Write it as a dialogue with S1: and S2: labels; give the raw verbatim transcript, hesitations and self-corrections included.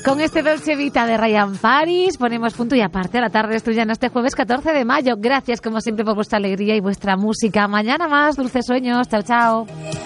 S1: Con este Dolce Vita de Ryan Paris ponemos punto y aparte a la tarde estudiando este jueves catorce de mayo. Gracias como siempre por vuestra alegría y vuestra música. Mañana más, dulces sueños. Chao, chao.